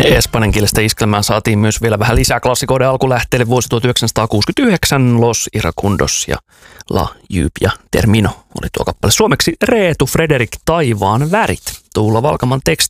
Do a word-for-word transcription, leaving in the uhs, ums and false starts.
Espanjankielistä iskelmään saatiin myös vielä vähän lisää klassikoiden alkulähteelle. Vuosi tuhatyhdeksänsataakuusikymmentäyhdeksän, Los Iracundos ja La Lluvia Terminó oli tuo kappale. Suomeksi Reetu Frederik Taivaan värit. Tuula Valkaman teksti.